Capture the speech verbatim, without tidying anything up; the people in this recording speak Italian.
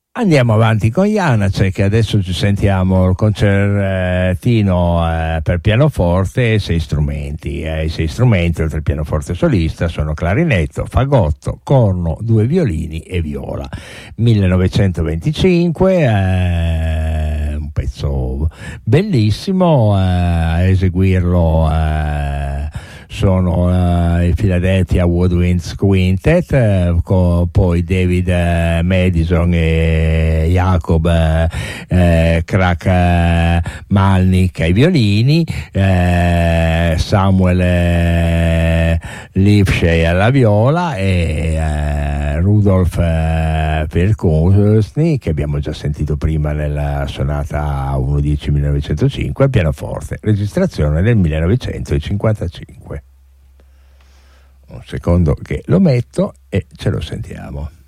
Andiamo avanti con Janacek, che adesso ci sentiamo il concertino eh, per pianoforte e sei strumenti. Eh, I sei strumenti, oltre al pianoforte solista, sono clarinetto, fagotto, corno, due violini e viola. millenovecentoventicinque, eh, un pezzo bellissimo, eh, a eseguirlo eh, sono uh, il Philadelphia Woodwinds Quintet, uh, co- poi David uh, Madison e Jacob uh, uh, Krak uh, Malnik ai violini, uh, Samuel uh, Lipschei alla viola e uh, Rudolf uh, Perkusny, che abbiamo già sentito prima nella sonata uno dieci millenovecentocinque, al pianoforte, registrazione del millenovecentocinquantacinque. Un secondo che lo metto e ce lo sentiamo.